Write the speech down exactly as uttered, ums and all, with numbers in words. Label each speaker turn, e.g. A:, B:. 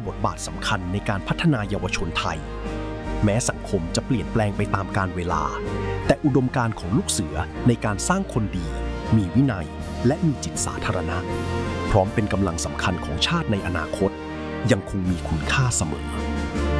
A: บทบาทสำคัญในการพัฒนาเยาวชนไทยแม้สังคมจะเปลี่ยนแปลงไปตามกาลเวลาแต่อุดมการณ์ของลูกเสือในการสร้างคนดีมีวินัยและมีจิตสาธารณะพร้อมเป็นกำลังสำคัญของชาติในอนาคตยังคงมีคุณค่าเสมอ